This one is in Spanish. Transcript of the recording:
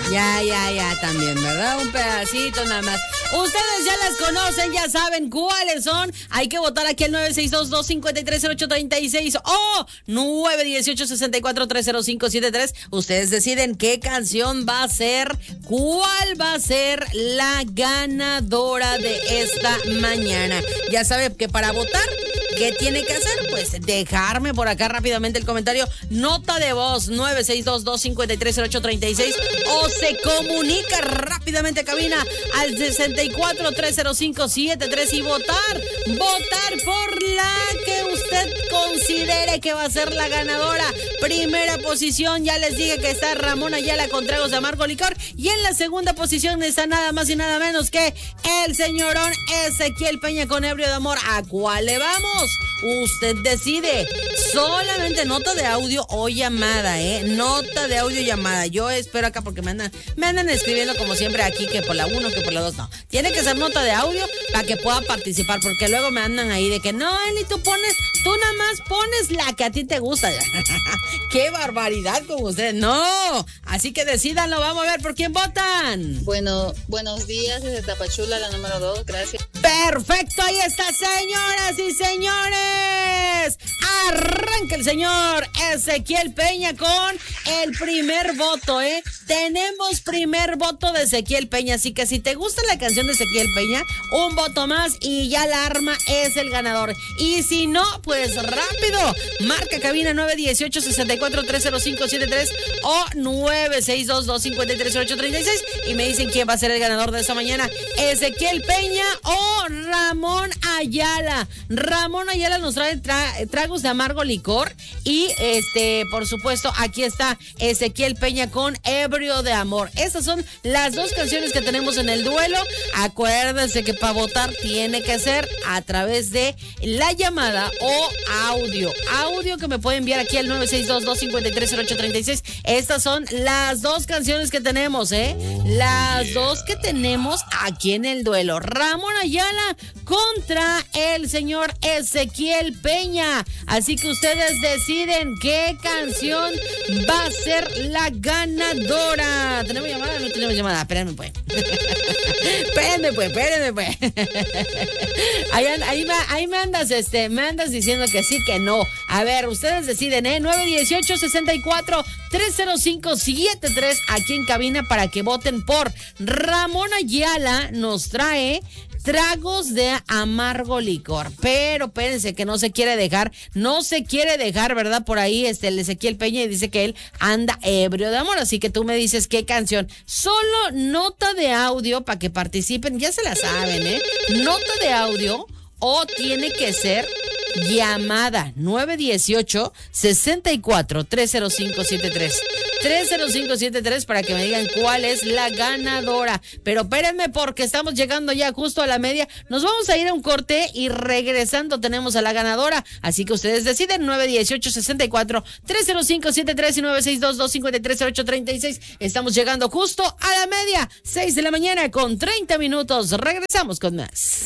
Ya, también, ¿verdad? Un pedacito nada más. Ustedes ya las conocen, ya saben cuáles son. Hay que votar aquí al 962-253-0836 o 918-64-30573. Ustedes deciden qué canción va a ser, cuál va a ser la ganadora de esta mañana. Ya saben que para votar, ¿qué tiene que hacer? Pues dejarme por acá rápidamente el comentario, nota de voz 962-253-0836 o se comunica rápidamente a cabina al 64-30573 y votar por la que usted considere que va a ser la ganadora. Primera posición, ya les dije que está Ramón Ayala con Tragos de Amargo Licor, y en la segunda posición está nada más y nada menos que el señorón Ezequiel Peña con Ebrio de Amor. ¿A cuál le vamos? Usted decide. Solamente nota de audio o llamada, nota de audio y llamada. Yo espero acá porque me andan escribiendo como siempre aquí que por la 1, que por la 2. No, tiene que ser nota de audio para que pueda participar, porque luego me andan ahí de que no, Eli, tú nada más pones la que a ti te gusta. ¡Qué barbaridad con ustedes! ¡No! Así que decídanlo, vamos a ver por quién votan. Bueno, buenos días, desde Tapachula, la número 2, gracias. Perfecto, ahí está, señoras y señores. Arranca el señor Ezequiel Peña con el primer voto, Tenemos primer voto de Ezequiel Peña, así que si te gusta la canción de Ezequiel Peña, un voto más y ya la arma es el ganador. Y si no, pues rápido, marca cabina 918-64-30573 o 962-253-0836 y me dicen quién va a ser el ganador de esta mañana, Ezequiel Peña o Ramón Ayala. Ramón Ayala nos trae Tragos de Amargo Licor y por supuesto aquí está Ezequiel Peña con Ebrio de Amor. Estas son las dos canciones que tenemos en el duelo. Acuérdense que para votar tiene que ser a través de la llamada o audio que me puede enviar aquí al 962-253-0836. Estas son las dos canciones que tenemos, las dos que tenemos aquí en el duelo. Ramón Ayala contra el señor Ezequiel Peña. Así que ustedes deciden qué canción va a ser la ganadora. ¿Tenemos llamada o no tenemos llamada? Espérenme pues. Espérenme pues. Ahí me andas diciendo que sí, que no. A ver, ustedes deciden, 918-64-30573 aquí en cabina para que voten por Ramón Ayala. Nos trae Tragos de Amargo Licor, pero espérense que no se quiere dejar, ¿verdad? Por ahí el Ezequiel Peña y dice que él anda ebrio de amor, así que tú me dices qué canción. Solo nota de audio para que participen, ya se la saben, nota de audio o tiene que ser llamada 918-64-30573 30573 para que me digan cuál es la ganadora. Pero espérenme porque estamos llegando ya justo a la media. Nos vamos a ir a un corte y regresando tenemos a la ganadora. Así que ustedes deciden 918-64-30573 y 962-253-0836. Estamos llegando justo a la media, 6 de la mañana con 30 minutos. Regresamos con más.